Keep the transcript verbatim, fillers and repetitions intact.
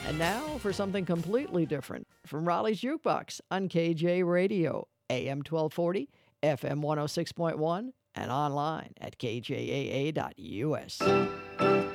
And now for something completely different from Raleigh's Jukebox on K J Radio, A M twelve forty, F M one oh six point one, and online at K J A A dot U S.